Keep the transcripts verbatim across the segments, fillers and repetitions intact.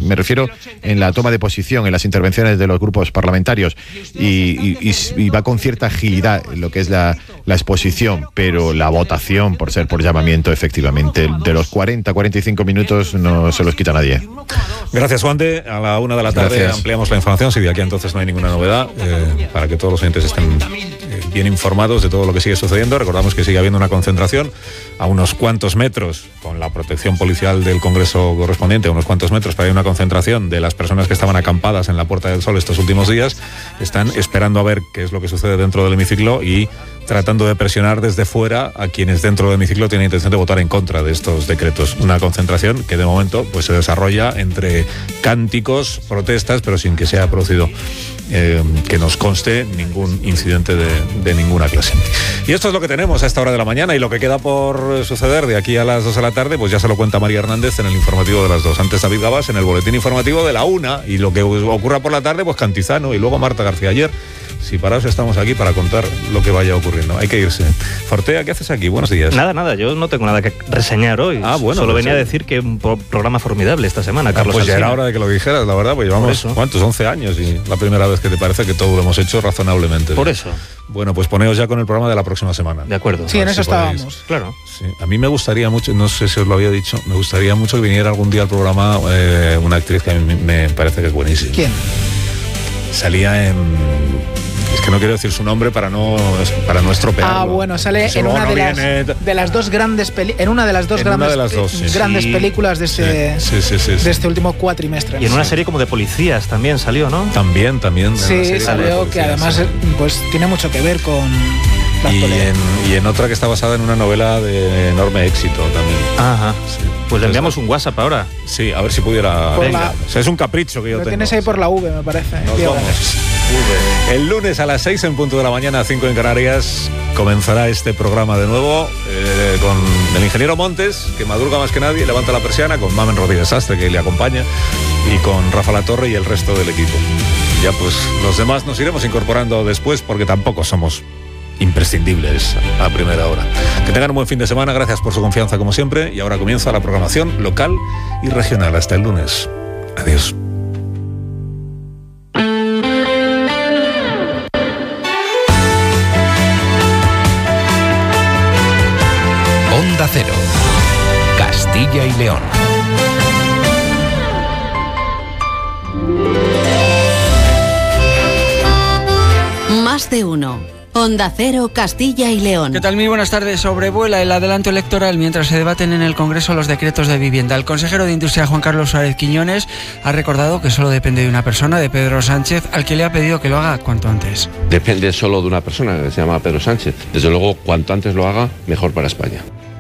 me refiero en la toma de posición, en las intervenciones de los grupos parlamentarios, y, y, y, y va con cierta agilidad en lo que es la, la exposición, pero la votación, por ser por llamamiento, efectivamente, de los cuarenta a cuarenta y cinco minutos no se los quita nadie. Gracias, Juan de. A la una de la tarde Gracias. ampliamos la información, si de aquí entonces no hay ninguna novedad, eh, para que todos los oyentes estén eh, bien informados de todo lo que sigue sucediendo. Recordamos que sigue habiendo una concentración a unos cuantos metros, con la protección policial del Congreso correspondiente, a unos cuantos metros, para ir a una concentración de las personas que estaban acampadas en la Puerta del Sol estos últimos días. Están esperando a ver qué es lo que sucede dentro del hemiciclo y tratando de presionar desde fuera a quienes dentro del hemiciclo tienen intención de votar en contra de estos decretos. Una concentración que de momento pues se desarrolla entre cánticos, protestas, pero sin que se haya producido eh, que nos conste ningún incidente de, de ninguna clase. Y esto es lo que tenemos a esta hora de la mañana, y lo que queda por suceder de aquí a las dos de la tarde, pues ya se lo cuenta María Hernández en el informativo de las dos. Antes David Gabás en el boletín informativo de la una, y lo que ocurra por la tarde, pues Cantizano, y luego Marta García Ayer. Si paraos, estamos aquí para contar lo que vaya ocurriendo. Hay que irse. Fortea, ¿qué haces aquí? Buenos días. Nada, nada, yo no tengo nada que reseñar hoy. Ah, bueno. Solo pues venía sí. a decir que un programa formidable esta semana, ah, Carlos Pues ya Alsina. era hora de que lo dijeras, la verdad, pues llevamos, ¿cuántos? once años, y la primera vez que te parece que todo lo hemos hecho razonablemente. Por eso. Bueno, pues poneos ya con el programa de la próxima semana. De acuerdo. Sí, en eso si estábamos. podéis. Claro. Sí. A mí me gustaría mucho, no sé si os lo había dicho, me gustaría mucho que viniera algún día al programa eh, una actriz que a mí me parece que es buenísima. ¿Quién? Salía en... Es que no quiero decir su nombre para no para no estropearlo. Ah, bueno, sale Si en una no de, viene... las, de las dos grandes peli en una de las dos En grandes, una de las dos, sí. grandes Sí. películas de este, Sí, sí, sí, sí, de sí. este último cuatrimestre. Y en una serie como de policías también salió, ¿no? También, también. en la serie Sí, de salió, policía, que además sí. pues tiene mucho que ver con la Y actualidad. en, y en otra que está basada en una novela de enorme éxito también. Ajá. Sí. Pues le enviamos un WhatsApp ahora. Sí, a ver si pudiera... Por Venga. la- O sea, es un capricho que yo Lo tengo. tienes ahí por la V, me parece. Nos Diego. vamos. El lunes a las seis en punto de la mañana, cinco en Canarias, comenzará este programa de nuevo eh, con el ingeniero Montes, que madruga más que nadie, levanta la persiana, con Mamen Rodríguez Sastre, que le acompaña, y con Rafa Latorre y el resto del equipo. Ya pues los demás nos iremos incorporando después, porque tampoco somos imprescindibles a primera hora. Que tengan un buen fin de semana, gracias por su confianza como siempre, y ahora comienza la programación local y regional. Hasta el lunes. Adiós. Onda Cero, Castilla y León. Más de uno. Onda Cero, Castilla y León. ¿Qué tal? Muy buenas tardes. Sobrevuela el adelanto electoral mientras se debaten en el Congreso los decretos de vivienda. El consejero de Industria, Juan Carlos Suárez Quiñones, ha recordado que solo depende de una persona, de Pedro Sánchez, al que le ha pedido que lo haga cuanto antes. Depende solo de una persona, que se llama Pedro Sánchez. Desde luego, cuanto antes lo haga, mejor para España.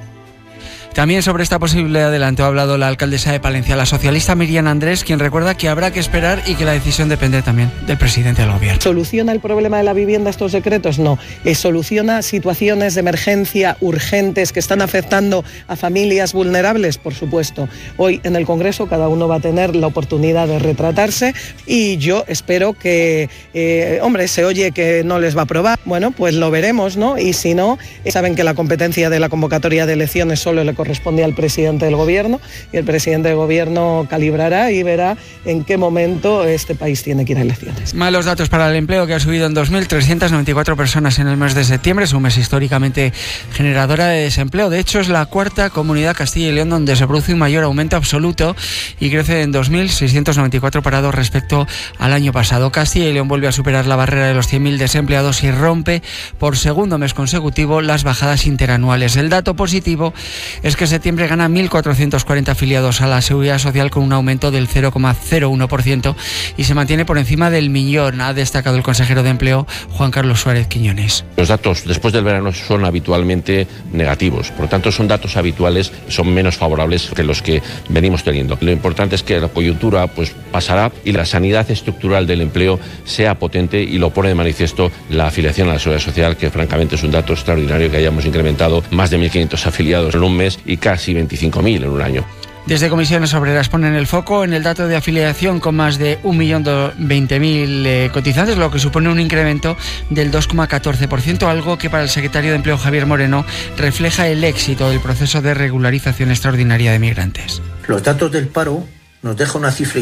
También sobre esta posible adelanto ha hablado la alcaldesa de Palencia, la socialista Miriam Andrés, quien recuerda que habrá que esperar y que la decisión depende también del presidente del gobierno. ¿Soluciona el problema de la vivienda estos decretos? No. Eh, ¿Soluciona situaciones de emergencia urgentes que están afectando a familias vulnerables? Por supuesto. Hoy en el Congreso cada uno va a tener la oportunidad de retratarse y yo espero que, eh, hombre, se oye que no les va a aprobar. Bueno, pues lo veremos, ¿no? Y si no, eh, saben que la competencia de la convocatoria de elecciones solo le corresponde al presidente del gobierno y el presidente del gobierno calibrará y verá en qué momento este país tiene que ir a elecciones. Malos datos para el empleo, que ha subido en dos mil trescientas noventa y cuatro personas en el mes de septiembre. Es un mes históricamente generadora de desempleo. De hecho, es la cuarta comunidad, Castilla y León, donde se produce un mayor aumento absoluto y crece en dos mil seiscientos noventa y cuatro parados respecto al año pasado. Castilla y León vuelve a superar la barrera de los cien mil desempleados y rompe por segundo mes consecutivo las bajadas interanuales. El dato positivo es que septiembre gana mil cuatrocientos cuarenta afiliados a la Seguridad Social, con un aumento del cero coma cero uno por ciento, y se mantiene por encima del millón, ha destacado el consejero de Empleo, Juan Carlos Suárez Quiñones. Los datos después del verano son habitualmente negativos, por lo tanto son datos habituales, son menos favorables que los que venimos teniendo. Lo importante es que la coyuntura pues pasará y la sanidad estructural del empleo sea potente, y lo pone de manifiesto la afiliación a la Seguridad Social, que francamente es un dato extraordinario, que hayamos incrementado más de mil quinientos afiliados en un mes y casi veinticinco mil en un año. Desde Comisiones Obreras ponen el foco en el dato de afiliación, con más de un millón veinte mil eh, cotizantes, lo que supone un incremento del dos coma catorce por ciento, algo que para el secretario de Empleo, Javier Moreno, refleja el éxito del proceso de regularización extraordinaria de migrantes. Los datos del paro nos dejan una cifra